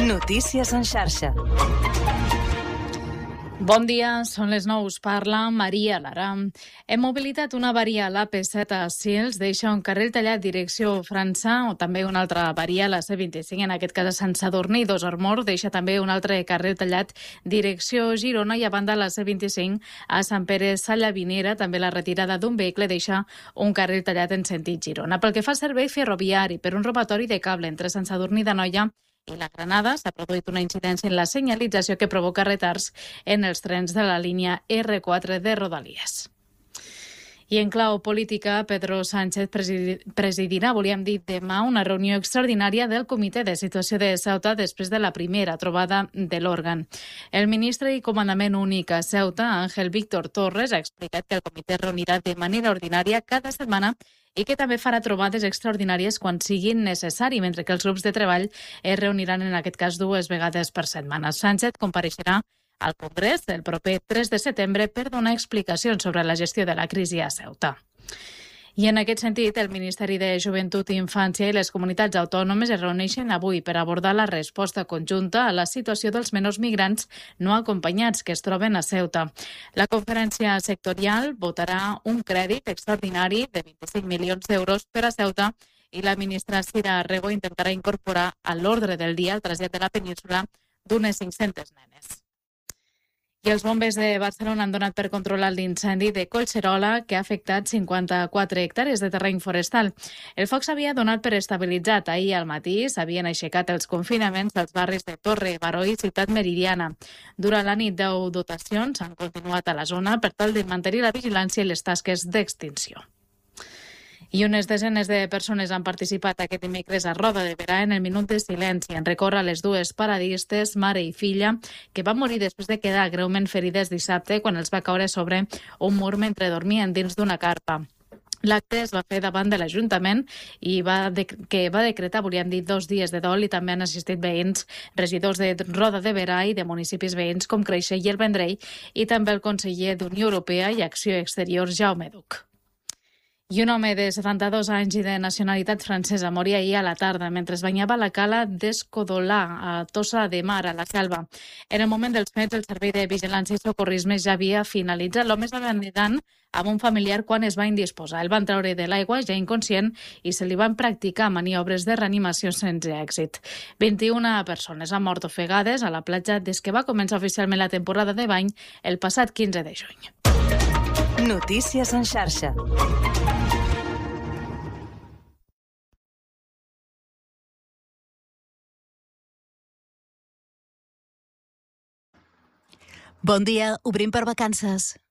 Notícies en xarxa. Bon dia, són les 9, us parla Maria Lara. Hem mobilitat una avaria a l'AP7 a Sils, deixa un carril tallat direcció França, o també una altra avaria a la C25, en aquest cas a Sant Sadurní, dos Armor, deixa també un altre carril tallat direcció Girona, i a banda la C25 a Sant Pere Sallavinera, també la retirada d'un vehicle deixa un carril tallat en sentit Girona. Pel que fa al servei ferroviari, per un robatori de cable entre Sant Sadurní d'Anoia i la Granada, s'ha produït una incidència en la senyalització que provoca retards en els trens de la línia R4 de Rodalies. I en clau política, Pedro Sánchez presidirà, volíem dir demà, una reunió extraordinària del Comitè de Situació de Ceuta després de la primera trobada de l'òrgan. El ministre i comandament únic a Ceuta, Ángel Víctor Torres, ha explicat que el comitè es reunirà de manera ordinària cada setmana i que també farà trobades extraordinàries quan siguin necessari, mentre que els grups de treball es reuniran en aquest cas 2 vegades per setmana. Sánchez compareixerà al Congrés el proper 3 de setembre per donar explicacions sobre la gestió de la crisi a Ceuta. I en aquest sentit, el Ministeri de Joventut i Infància i les comunitats autònomes es reuneixen avui per abordar la resposta conjunta a la situació dels menors migrants no acompanyats que es troben a Ceuta. La conferència sectorial votarà un crèdit extraordinari de 25 milions d'euros per a Ceuta i la ministra Sira Rego intentarà incorporar a l'ordre del dia el trasllat de la península d'unes 500 nenes. I els bombers de Barcelona han donat per controlar l'incendi de Collserola, que ha afectat 54 hectàrees de terreny forestal. El foc s'havia donat per estabilitzat. Ahir al matí s'havien aixecat els confinaments dels barris de Torre, Baró i Ciutat Meridiana. Durant la nit, 10 dotacions han continuat a la zona per tal de mantenir la vigilància i les tasques d'extinció. I unes desenes de persones han participat aquest dimecres a Roda de Berà en el minut de silenci en record a les 2 paradistes, mare i filla, que van morir després de quedar greument ferides dissabte quan els va caure sobre un mur mentre dormien dins d'una carpa. L'acte es va fer davant de l'Ajuntament i va decretar, volíem dir, 2 dies de dol, i també han assistit veïns, regidors de Roda de Berà i de municipis veïns com Creixell i el Vendrell, i també el conseller d'Unió Europea i Acció Exterior, Jaume Duch. I un home de 72 anys i de nacionalitat francesa moria ahir a la tarda mentre es banyava a la cala d'Escodolà, a Tossa de Mar, a la Selva. En el moment dels fets, el Servei de Vigilància i Socorrisme ja havia finalitzat. L'home estava nedant amb un familiar quan es va indisposar. El van treure de l'aigua ja inconscient i se li van practicar maniobres de reanimació sense èxit. 21 persones han mort ofegades a la platja des que va començar oficialment la temporada de bany el passat 15 de juny. Notícies en xarxa. Bon dia, obrim per vacances.